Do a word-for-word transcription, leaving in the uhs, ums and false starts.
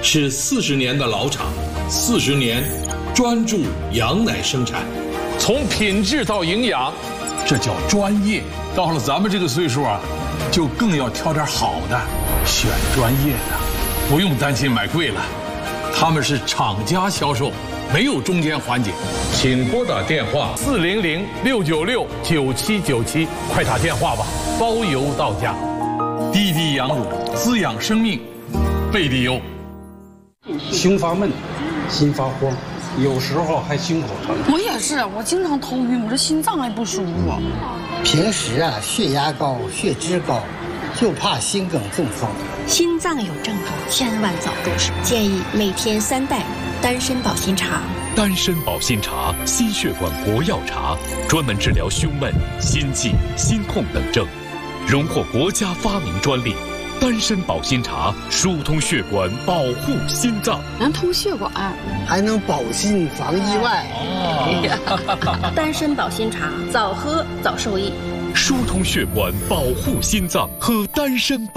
是四十年的老厂，四十年专注羊奶生产， 从品质到营养，这叫专业。到了咱们这个岁数啊，就更要挑点好的，选专业的，不用担心买贵了。他们是厂家销售，没有中间环节。请拨打电话四零零六九六九七九七，快打电话吧，包邮到家。滴滴羊乳滋养生命，贝利优。 胸发闷，心发慌，有时候还心口疼。 我也是，我经常头晕，我这心脏还不舒服。 平时啊，血压高，血脂高，就怕心梗中风。 心脏有症状，千万早住手。建议每天三袋丹参保心茶。 丹参保心茶，心血管活药茶，专门治疗胸闷、心悸、心痛等症，荣获国家发明专利。丹参保心茶疏通血管，保护心脏， 能通血管， 还能保心防意外。 哦、丹参保心茶，早喝早受益。 疏通血管，保护心脏，喝丹参保。